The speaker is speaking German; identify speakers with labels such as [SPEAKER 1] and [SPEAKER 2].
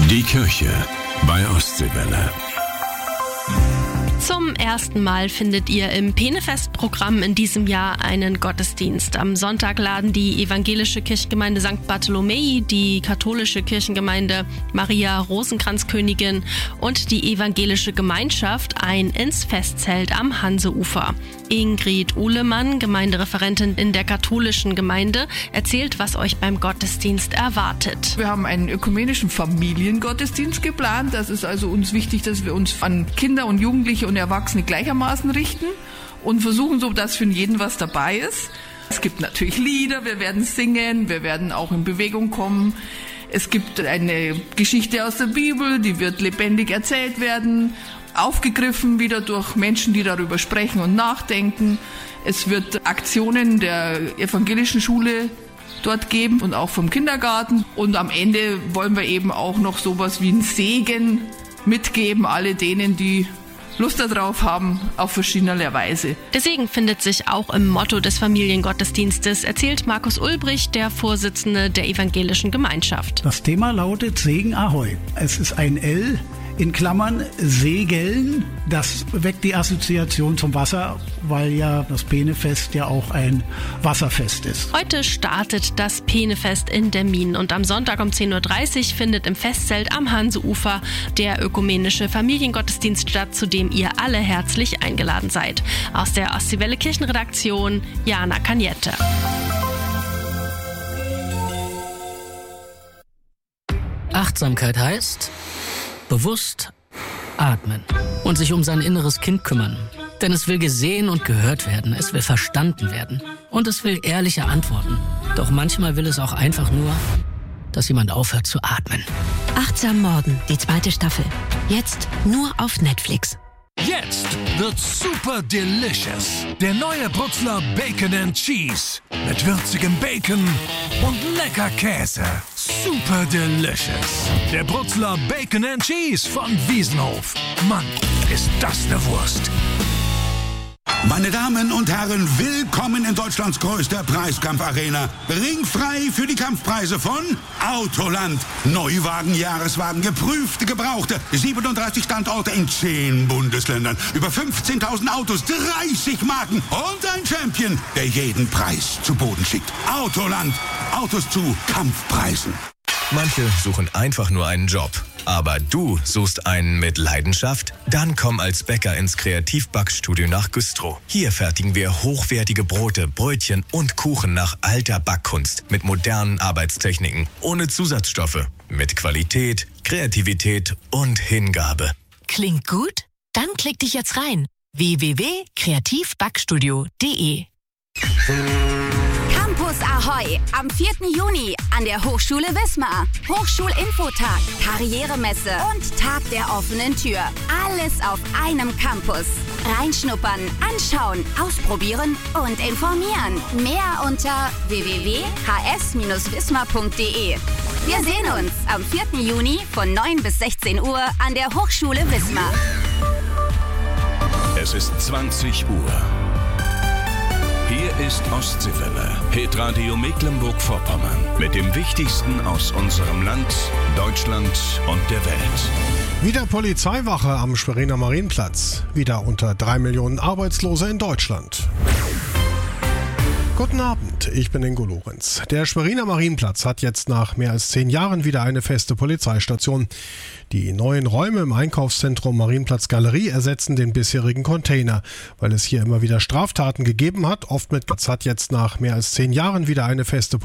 [SPEAKER 1] Die Kirche bei Ostseewelle.
[SPEAKER 2] Zum ersten Mal findet ihr im Penefest-Programm in diesem Jahr einen Gottesdienst. Am Sonntag laden die evangelische Kirchengemeinde St. Bartholomä, die katholische Kirchengemeinde Maria Rosenkranzkönigin und die evangelische Gemeinschaft ein ins Festzelt am Hanseufer. Ingrid Uhlemann, Gemeindereferentin in der katholischen Gemeinde, erzählt, was euch beim Gottesdienst erwartet.
[SPEAKER 3] Wir haben einen ökumenischen Familiengottesdienst geplant. Das ist also uns wichtig, dass wir uns an Kinder und Jugendliche und Erwachsene gleichermaßen richten und versuchen so, dass für jeden was dabei ist. Es gibt natürlich Lieder, wir werden singen, wir werden auch in Bewegung kommen. Es gibt eine Geschichte aus der Bibel, die wird lebendig erzählt werden, aufgegriffen wieder durch Menschen, die darüber sprechen und nachdenken. Es wird Aktionen der evangelischen Schule dort geben und auch vom Kindergarten. Und am Ende wollen wir eben auch noch sowas wie einen Segen mitgeben, alle denen, die Lust darauf haben, auf verschiedenerlei Weise.
[SPEAKER 2] Der Segen findet sich auch im Motto des Familiengottesdienstes, erzählt Markus Ulbrich, der Vorsitzende der evangelischen Gemeinschaft.
[SPEAKER 4] Das Thema lautet Segen Ahoi. Es ist ein L in Klammern Segeln. Das weckt die Assoziation zum Wasser, weil ja das Penefest ja auch ein Wasserfest ist.
[SPEAKER 2] Heute startet das Penefest in Demmin und am Sonntag um 10.30 Uhr findet im Festzelt am Hanseufer der ökumenische Familiengottesdienst statt, zu dem ihr alle herzlich eingeladen seid. Aus der Ostseewelle Kirchenredaktion, Jana Cagnette.
[SPEAKER 5] Achtsamkeit heißt bewusst atmen und sich um sein inneres Kind kümmern. Denn es will gesehen und gehört werden, es will verstanden werden und es will ehrliche Antworten. Doch manchmal will es auch einfach nur, dass jemand aufhört zu atmen.
[SPEAKER 6] Achtsam Morden, die 2. Staffel. Jetzt nur auf Netflix.
[SPEAKER 7] Jetzt wird's super delicious. Der neue Brutzler Bacon and Cheese. Mit würzigem Bacon und lecker Käse. Super delicious. Der Brutzler Bacon and Cheese von Wiesenhof. Mann, ist das eine Wurst.
[SPEAKER 8] Meine Damen und Herren, willkommen in Deutschlands größter Preiskampfarena. Ringfrei für die Kampfpreise von Autoland. Neuwagen, Jahreswagen, geprüfte, gebrauchte. 37 Standorte in 10 Bundesländern. Über 15.000 Autos, 30 Marken und ein Champion, der jeden Preis zu Boden schickt. Autoland. Autos zu Kampfpreisen.
[SPEAKER 9] Manche suchen einfach nur einen Job. Aber du suchst einen mit Leidenschaft? Dann komm als Bäcker ins Kreativbackstudio nach Güstrow. Hier fertigen wir hochwertige Brote, Brötchen und Kuchen nach alter Backkunst mit modernen Arbeitstechniken, ohne Zusatzstoffe, mit Qualität, Kreativität und Hingabe.
[SPEAKER 6] Klingt gut? Dann klick dich jetzt rein. www.kreativbackstudio.de.
[SPEAKER 10] Campus Ahoi am 4. Juni an der Hochschule Wismar. Hochschulinfotag, Karrieremesse und Tag der offenen Tür. Alles auf einem Campus. Reinschnuppern, anschauen, ausprobieren und informieren. Mehr unter www.hs-wismar.de. Wir sehen uns am 4. Juni von 9 bis 16 Uhr an der Hochschule Wismar.
[SPEAKER 1] Es ist 20 Uhr. Hier ist Ostseewelle, Hitradio Mecklenburg-Vorpommern mit dem Wichtigsten aus unserem Land, Deutschland und der Welt.
[SPEAKER 11] Wieder Polizeiwache am Schweriner Marienplatz. Wieder unter 3 Millionen Arbeitslose in Deutschland. Guten Abend, ich bin Ingo Lorenz. Der Schweriner Marienplatz hat jetzt nach mehr als 10 Jahren wieder eine feste Polizeistation. Die neuen Räume im Einkaufszentrum Marienplatz Galerie ersetzen den bisherigen Container, weil es hier immer wieder Straftaten gegeben hat. Oft mit Platz hat jetzt nach mehr als 10 Jahren wieder eine feste